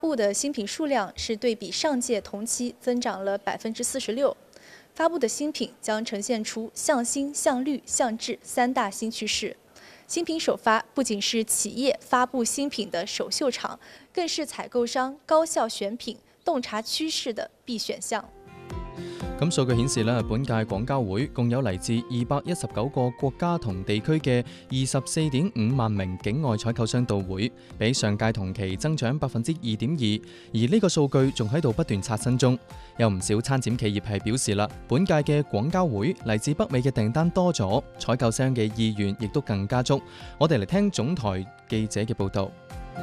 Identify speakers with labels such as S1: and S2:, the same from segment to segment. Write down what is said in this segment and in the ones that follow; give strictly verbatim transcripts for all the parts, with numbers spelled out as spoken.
S1: 布的新品数量是对比上届同期增长了百分之四十六。发布的新品将呈现出向新、向绿、向质三大新趋势。新品首發不僅是企業發布新品的首秀場，更是採購商高效選品、洞察趨勢的必選項。
S2: 咁數據顯示咧，本屆廣交會共有嚟自二百一十九個國家同地區嘅二十四點五萬名境外採購商到會，比上屆同期增長百分之二點二，而呢個數據仲喺度不斷刷新中。有唔少參展企業係表示啦，本屆嘅廣交會嚟自北美嘅訂單多咗，採購商嘅意願亦都更加足。我哋嚟聽總台記者嘅報導。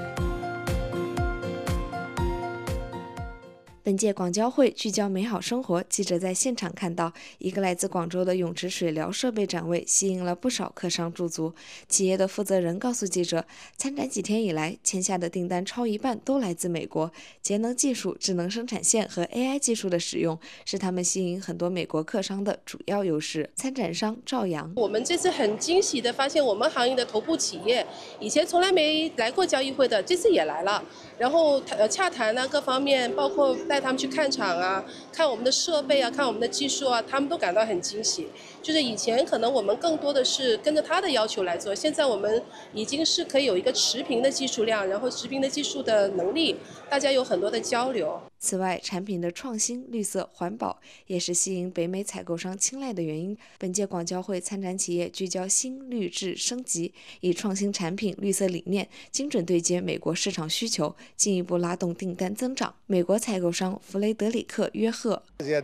S3: 本屆廣交會聚焦美好生活，記者在現場看到一個來自廣州的泳池水療設備展位，吸引了不少客商駐足。企業的負責人告訴記者，參展幾天以來，簽下的訂單超一半都來自美國。節能技術、智能生產線和 A I 技術的使用，是他們吸引很多美國客商的主要優勢。參展商趙陽：
S4: 我們這次很驚喜的發現，我們行業的頭部企業，以前從來沒來過交易會的，這次也來了。然後呃洽談啊，各方面包括帶他們去看場啊，看我們的設備啊，看我們的技術啊，他們都感到很驚喜。就是以前可能我們更多的是跟着他的要求來做，現在我們已經是可以有一個持平的技術量，然後持平的技術的能力，大家有很多的交流。
S3: 此外，產品的創新、綠色、環保也是吸引北美採購商青睞的原因。本屆廣交會參展企業聚焦新、綠、質升級，以創新產品、綠色理念，精準對接美國市場需求，進一步拉動訂單增長。美國採購商弗雷德里克約赫：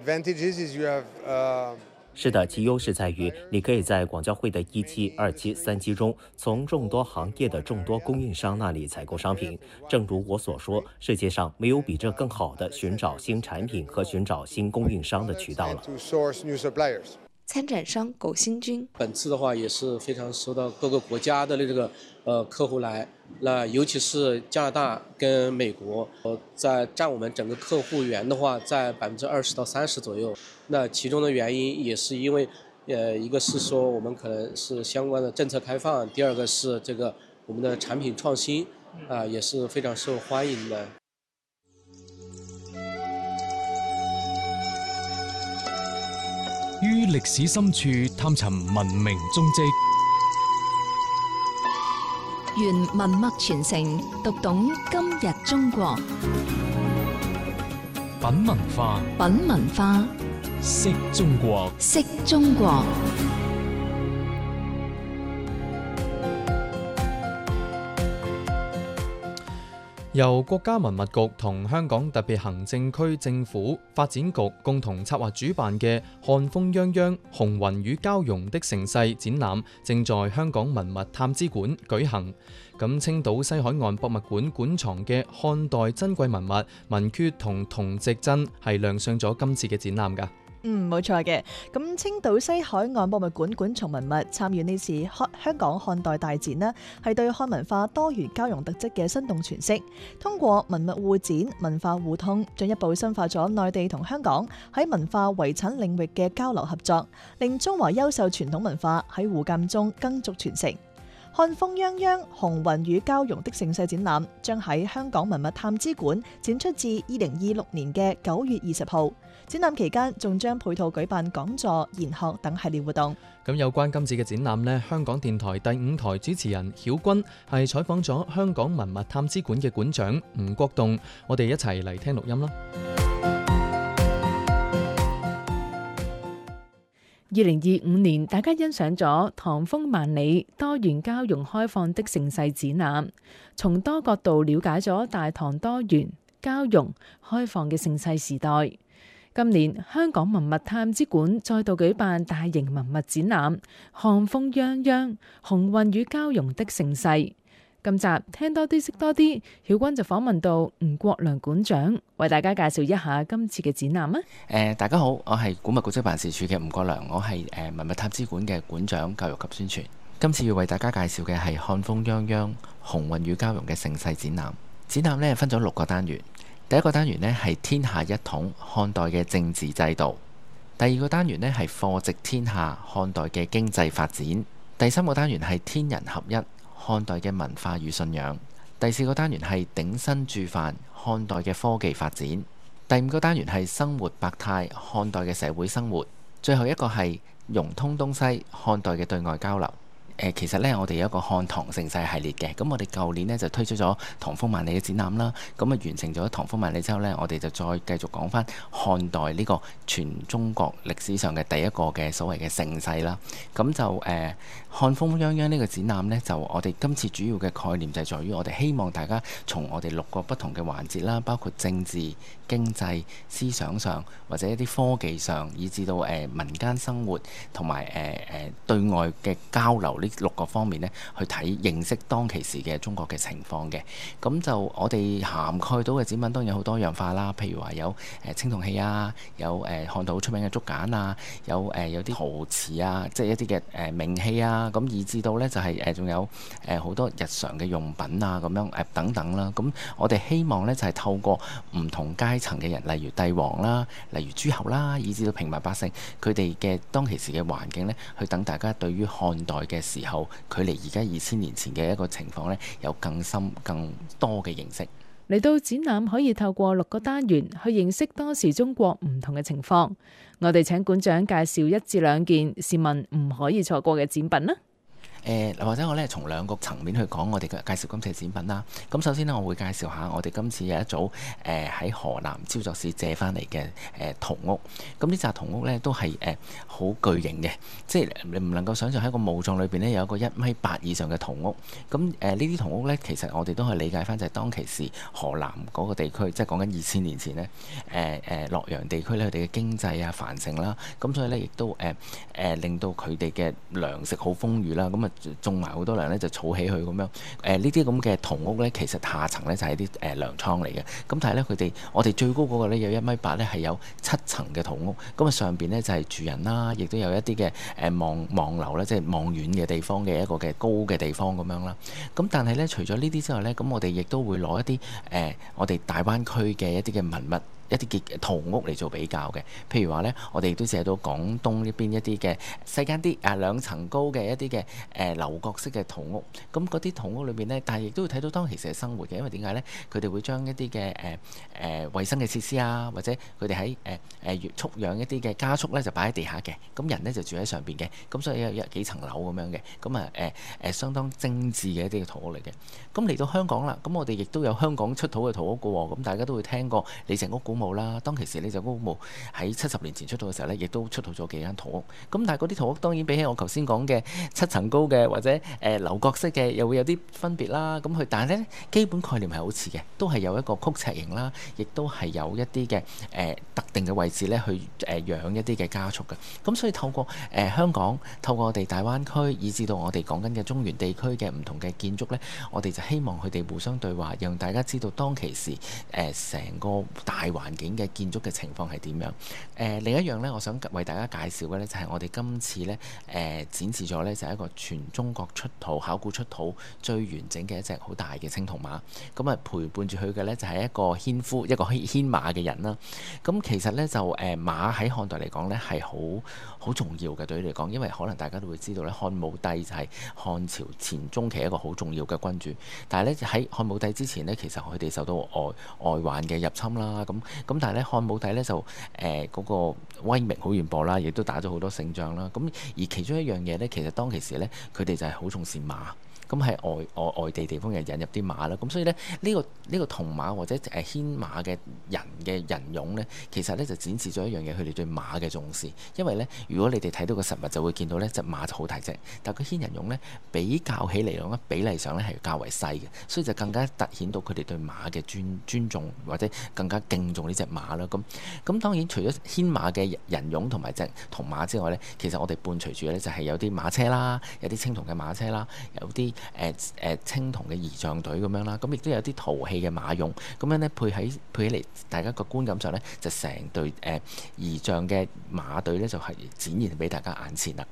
S5: 是的，其優勢在於你可以在廣交會的一期、二期、三期中，從眾多行業的眾多供應商那裡採購商品。正如我所說，世界上沒有比這更好的尋找新產品和尋找新供應商的渠道了。
S3: 參展商苟新軍：
S6: 本次的話也是非常受到各個國家的這個呃客戶來，那尤其是加拿大跟美國，呃，在佔我們整個客戶源的話，在百分之二十到三十左右。那其中的原因也是因為，呃，一個是說我們可能是相關的政策開放，第二個是這個我們的產品創新，啊、呃，也是非常受歡迎的。
S7: 於歷史深處探尋文明蹤跡，
S8: 原文脈傳承，讀懂今日中國。
S7: 品文化，
S8: 品文化，
S7: 識中國，
S8: 識中國。
S2: 由國家文物局同香港特別行政區政府發展局共同策劃主辦嘅漢風泱泱紅雲與交融的盛世展覽，正在香港文物探知館舉行。咁青島西海岸博物館館藏嘅漢代珍貴文物文缺同銅值真係亮相咗今次嘅展覽㗎。
S9: 嗯，冇錯嘅。咁青島西海岸博物館館藏文物參與呢次香港漢代大展呢，係對漢文化多元交融特質嘅生動詮釋。通過文物互展、文化互通，進一步深化咗內地同香港喺文化遺產領域嘅交流合作，令中華優秀傳統文化喺互鑑中更續傳承。漢風泱泱紅雲與交融的盛世展覽將喺香港文物探知館展出至二零二六年嘅九月二十號。展覽期間仲將配套舉辦講座、研學等系列活動。
S2: 咁有關今次嘅展覽呢，香港電台第五台主持人曉君係採訪咗香港文物探知館嘅館長吳國棟，我哋一齊嚟聽錄音啦。
S10: 二零二五年，大家欣賞咗唐風萬里、多元交融開放的盛世展覽，從多角度了解咗大唐多元、交融、開放嘅盛世時代。今年香港文物探知館再度舉辦大型文物展覽，漢風泱泱，紅雲與交融的盛世。今集聽多啲識多啲，曉君就訪問到吳國良館長，為大家介紹一下今次嘅展覽啊！
S11: 誒、呃，大家好，我係古物古蹟辦事處嘅吳國良，我係誒、呃、文物探知館嘅館長、教育及宣傳。今次要為大家介紹嘅係漢風泱泱，紅雲與交融嘅盛世展覽。展覽呢分咗六個單元，第一個單元呢係天下一統，漢代嘅政治制度；第二個單元呢係貨殖天下，漢代嘅經濟發展；第三個單元係天人合一，漢代嘅文化與信仰； 第四個單元係頂新住繁，漢代嘅科技發展。第五個單元係生活百態，漢代嘅社會生活。最後一個係融通東西，漢代嘅對外交流。誒，其實呢，我哋有一個漢唐盛世系列嘅，咁我哋舊年呢，就推出咗唐風萬里嘅展覽啦，咁啊完成咗唐風萬里之後呢，我哋就再繼續講翻漢代呢個全中國歷史上嘅第一個嘅所謂嘅盛世啦。咁就誒、呃、漢風泱泱呢個展覽呢，就我哋今次主要嘅概念就係在於我哋希望大家從我哋六個不同嘅環節啦，包括政治、經濟、思想上，或者一啲科技上，以至到誒、呃、民間生活同埋誒誒對外嘅交流呢六個方面呢，去睇認識當其時嘅中國嘅情況嘅。咁就我哋涵蓋到嘅展品當然好多樣化啦，譬如話有誒青銅器啊，有誒漢代好出名嘅竹簡啊，有誒、呃、有啲陶瓷啊，即係一啲嘅誒名器啊，咁以至到呢，就係誒仲有誒好多日常嘅用品啊，咁樣誒等等啦。咁我哋希望呢，就係、是、透過唔同階層嘅人，例如帝王啦，例如諸侯啦，以至到平民百姓，佢哋嘅當其時嘅環境呢，去等大家對於漢代嘅時候，距離而家二千年前嘅一個情況呢，有更深更多嘅認識。
S10: 嚟到展覽可以透過六個單元去認識當時中國唔同嘅情況。我哋請館長介紹一至兩件市民唔可以錯過嘅展品啦。
S11: 誒、呃、或者我咧從兩個層面去講我哋嘅介紹今次嘅展品啦。咁首先呢，我會介紹下我哋今次有一組誒喺、呃、河南焦作市借翻嚟嘅誒銅屋。咁呢紮銅屋呢，都係誒好巨型嘅，即係你唔能夠想象喺個墓葬裏邊呢，有一個一米八以上嘅銅屋。咁誒呢啲銅屋呢，其實我哋都可以理解翻就係當其時河南嗰個地區，即係講緊二千年前呢，誒誒洛陽地區呢，佢哋嘅經濟啊繁盛啦，咁所以呢，亦都誒誒、呃、令到佢哋嘅糧食好豐裕啦。咁啊〜種埋好多糧咧，就儲起佢咁樣。誒呢啲咁嘅銅屋咧，其實下層咧就係啲誒糧倉嚟嘅。咁但係咧，佢哋我哋最高嗰個咧有一米八咧，係有七層嘅銅屋。咁啊上邊咧就係住人啦，亦都有一啲嘅誒望望樓咧，即係望遠嘅地方嘅一個嘅高嘅地方咁樣啦。咁但係咧，除咗呢啲之外咧，咁我哋亦都會攞一啲誒、呃、我哋大灣區嘅一啲嘅文物。一啲嘅銅屋嚟做比較嘅，譬如話呢，我哋亦都借到廣東呢邊一啲嘅細間啲啊兩層高嘅一啲嘅誒樓閣式嘅銅屋。咁嗰啲銅屋裏邊呢，但係亦都會睇到當其時嘅生活嘅，因為點解呢？佢哋會將一啲嘅誒誒衞生嘅設施啊，或者佢哋喺誒誒畜養一啲嘅家畜呢，就擺喺地下嘅，咁人呢，就住喺上邊嘅，咁所以有有幾層樓咁樣嘅，咁啊誒誒相當精緻嘅一啲嘅銅屋嚟嘅。咁嚟到香港啦，咁我哋亦都有香港出土嘅銅屋嘅喎，咁大家都會聽過李鄭屋古墓啦，當其時李鄭屋古墓喺七十年前出土嘅時候呢，亦都出土咗幾間土屋。咁但係嗰啲土屋當然比起我頭先講嘅七層高嘅或者誒樓閣式嘅，又會有啲分別啦。咁佢但係呢，基本概念係好似嘅，都係有一個曲尺形啦，亦都係有一啲嘅誒特定嘅位置呢去誒養一啲嘅家畜嘅。咁所以透過誒、呃、香港，透過我哋大灣區，以至到我哋講緊嘅中原地區嘅唔同嘅建築呢，我哋就希望佢哋互相對話，讓大家知道當其時誒成、呃、個大環境嘅建築嘅情況係點樣。誒、呃、另一樣呢，我想為大家介紹嘅呢，就係、是、我哋今次呢誒、呃、展示咗呢，就係、是、一個全中國出土考古出土最完整嘅一隻好大嘅青銅馬。咁啊陪伴住佢嘅呢，就係、是、一個牽夫，一個牽馬嘅人啦。咁其實呢，就誒、呃、馬喺漢代嚟講呢，係好好重要嘅，對於嚟講，因為可能大家都會知道咧，漢武帝就係漢朝前中期一個好重要嘅君主。但係咧喺漢武帝之前呢，其實佢哋受到外外患嘅入侵啦。咁咁但係咧漢武帝咧就誒嗰、呃那個威名好遠播啦，亦都打咗好多勝仗啦。咁而其中一樣嘢咧，其實當其時咧，佢哋就係好重視馬。咁喺外外外地地方又引入啲馬啦，咁所以咧呢、這個呢、這個銅馬或者誒牽馬嘅人嘅人俑咧，其實咧就展示咗一樣嘢，佢哋對馬嘅重視。因為咧，如果你哋睇到個實物就會見到咧，隻馬就好大隻，但係佢牽人俑咧比較起嚟講咧，比例上咧係較為細嘅，所以就更加突顯到佢哋對馬嘅尊尊重或者更加敬重呢隻馬啦。咁咁當然除咗牽馬嘅人俑同埋隻銅馬之外咧，其實我哋伴隨住咧就係有啲馬車啦，有啲青銅嘅馬車啦，有啲誒誒青銅嘅儀仗隊咁樣啦，咁亦都有啲陶器嘅馬俑，咁樣咧配喺配起嚟，大家個觀感上咧就成隊誒儀仗嘅馬隊咧就係展現俾大家眼前啦。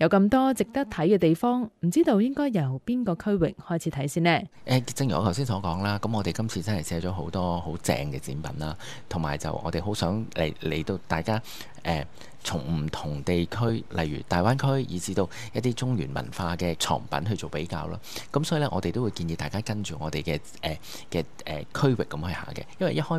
S10: 有咁多值得睇嘅地方，唔知道應該由邊個區域開始睇先呢？
S11: 誒，正如我頭先所講啦，咁我哋今次真係寫咗好多好正嘅展品啦，同埋就我哋好想嚟嚟到大家誒、呃，從唔同地區，例如大灣區，以至到一啲中原文化嘅藏品去做比較咯。咁所以呢，我哋都會建議大家跟住我哋嘅誒嘅誒區域咁去行嘅，因為一開